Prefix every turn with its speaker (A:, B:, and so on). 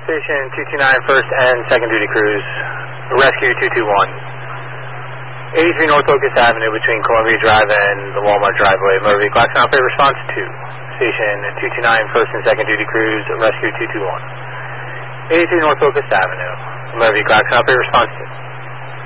A: Station 229, first and second duty crews, rescue 221. 83 North Locust Avenue between Columbia Drive and the Walmart driveway. Motor vehicle accident operator response 2. Station 229, first and second duty crews, rescue 221. 83 North Locust Avenue. Motor vehicle accident operator response 2.